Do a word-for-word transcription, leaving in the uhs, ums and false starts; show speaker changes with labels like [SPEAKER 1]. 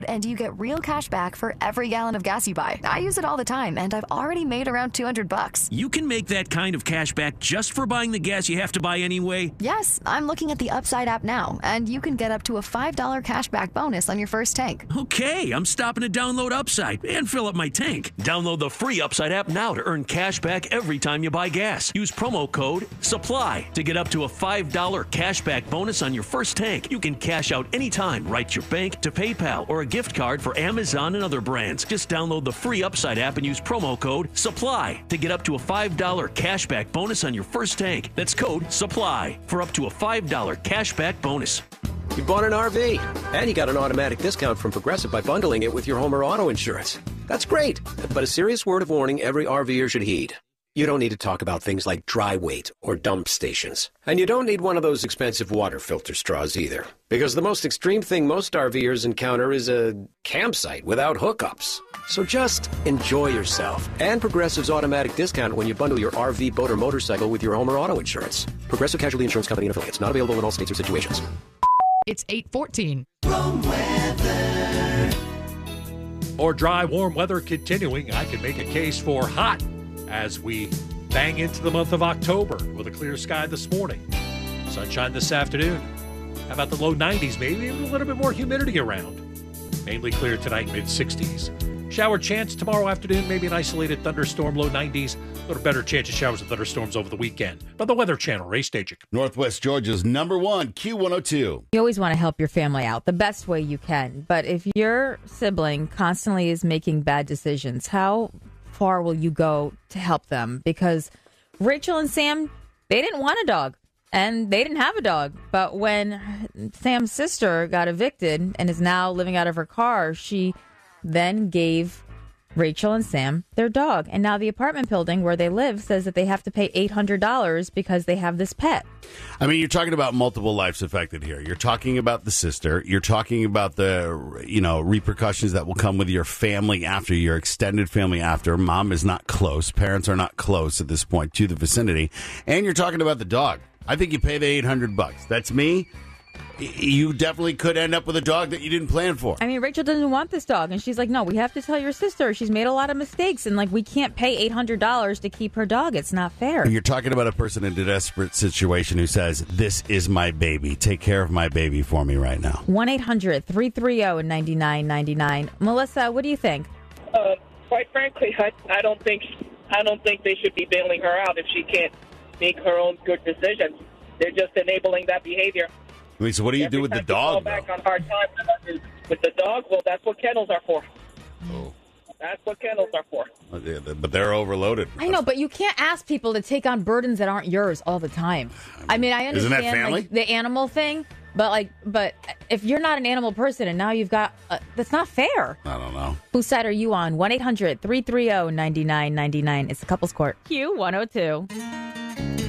[SPEAKER 1] and you get real cash back for every gallon of gas you buy. I use it all the time, and I've already made around two hundred bucks.
[SPEAKER 2] You can make that kind of cash back just for buying the gas you have to buy anyway?
[SPEAKER 1] Yes, I'm looking at the Upside app now, and you can get up to a five dollars cash back bonus on your first tank.
[SPEAKER 2] Okay, I'm stopping to download Upside and fill up my tank. Download the free Upside app now to earn cash back every time you buy gas. Use promo code SUPPLY to get up to a five dollars cash back bonus on your first tank. You can cash out anytime right to your bank, to PayPal, or a gift card for Amazon and other brands. Just download the free Upside app and use promo code SUPPLY to get up to a five dollars cash back bonus on your first tank. That's code SUPPLY for up to a five dollars cash back bonus.
[SPEAKER 3] You bought an R V, and you got an automatic discount from Progressive by bundling it with your home or auto insurance. That's great, but a serious word of warning every RVer should heed. You don't need to talk about things like dry weight or dump stations. And you don't need one of those expensive water filter straws either. Because the most extreme thing most RVers encounter is a campsite without hookups. So just enjoy yourself. And Progressive's automatic discount when you bundle your R V, boat, or motorcycle with your home or auto insurance. Progressive Casualty Insurance Company and affiliates. Not available in all states or situations.
[SPEAKER 4] It's eight fourteen.
[SPEAKER 5] Warm weather.
[SPEAKER 6] Or dry, warm weather continuing. I can make a case for hot as we bang into the month of October with a clear sky this morning. Sunshine this afternoon. How about the low nineties, maybe even a little bit more humidity around. Mainly clear tonight, mid sixties. Shower chance tomorrow afternoon, maybe an isolated thunderstorm, low nineties. A little better chance of showers and thunderstorms over the weekend. By the Weather Channel, Ray Stajic.
[SPEAKER 7] Northwest Georgia's number one, Q one oh two.
[SPEAKER 8] You always want to help your family out the best way you can. But if your sibling constantly is making bad decisions, how far will you go to help them? Because Rachel and Sam, they didn't want a dog. And they didn't have a dog. But when Sam's sister got evicted and is now living out of her car, she then gave Rachel and Sam their dog. And now the apartment building where they live says that they have to pay eight hundred dollars because they have this pet.
[SPEAKER 7] I mean, you're talking about multiple lives affected here. You're talking about the sister. You're talking about the, you know, repercussions that will come with your family after, your extended family after. Mom is not close. Parents are not close at this point to the vicinity. And you're talking about the dog. I think you pay the eight hundred bucks. That's me. You definitely could end up with a dog that you didn't plan for.
[SPEAKER 8] I mean, Rachel doesn't want this dog. And she's like, no, we have to tell your sister. She's made a lot of mistakes. And, like, we can't pay eight hundred dollars to keep her dog. It's not fair.
[SPEAKER 7] You're talking about a person in a desperate situation who says, this is my baby. Take care of my baby for me right now.
[SPEAKER 8] one eight hundred three three zero nine nine nine nine. Melissa, what do you think?
[SPEAKER 9] Uh, quite frankly, I, I don't think I don't think they should be bailing her out if she can't make her own good decisions. They're just enabling that behavior.
[SPEAKER 7] I mean, so what do you
[SPEAKER 9] Every
[SPEAKER 7] do with the
[SPEAKER 9] time you fall
[SPEAKER 7] dog,
[SPEAKER 9] back
[SPEAKER 7] though?
[SPEAKER 9] on hard times with the dog, well, that's what kennels are for.
[SPEAKER 7] Oh.
[SPEAKER 9] That's what kennels are for.
[SPEAKER 7] But they're overloaded.
[SPEAKER 8] I know, but you can't ask people to take on burdens that aren't yours all the time. I mean, I
[SPEAKER 7] Isn't
[SPEAKER 8] understand
[SPEAKER 7] that family?
[SPEAKER 8] like, the animal thing, but like, but if you're not an animal person and now you've got, uh, that's not fair.
[SPEAKER 7] I don't know.
[SPEAKER 8] Whose side are you on? one eight hundred three three zero nine nine nine nine. It's the Couples Court. Q one oh two.